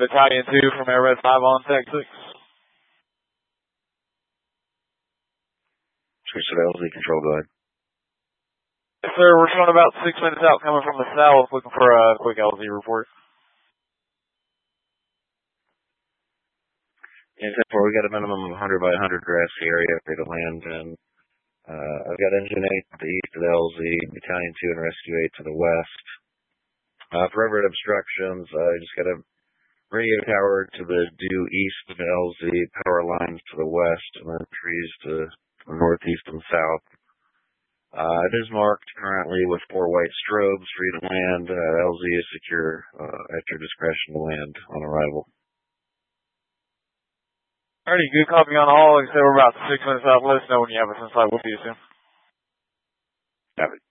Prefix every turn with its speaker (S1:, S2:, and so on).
S1: Battalion 2 from Air Red 5 on Tech 6.
S2: Switch to LZ control, go ahead.
S1: Yes, sir, we're showing about 6 minutes out coming from the south, looking for a quick LZ report.
S2: In 10-4, we got a minimum of 100 by 100 grassy area for you to land in. I've got Engine 8 to the east of the LZ, Battalion 2 and Rescue 8 to the west. For overhead obstructions, I just got a radio tower to the due east of the LZ, power lines to the west, and then trees to the northeast and south. It is marked currently with 4 white strobes for you to land. LZ is secure at your discretion to land on arrival.
S1: Alrighty, good copy on all. Like I said, we're about 6 minutes out. Let us know when you have us inside. We'll see you soon.
S2: Have it.